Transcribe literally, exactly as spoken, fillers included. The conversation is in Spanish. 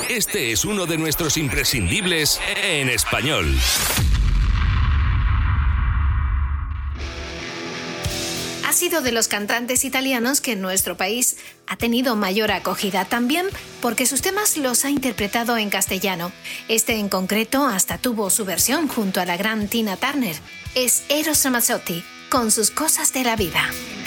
Este es uno de nuestros imprescindibles en español. Ha sido de los cantantes italianos que en nuestro país ha tenido mayor acogida, también porque sus temas los ha interpretado en castellano. Este en concreto hasta tuvo su versión junto a la gran Tina Turner. Es Eros Ramazzotti, con sus cosas de la vida.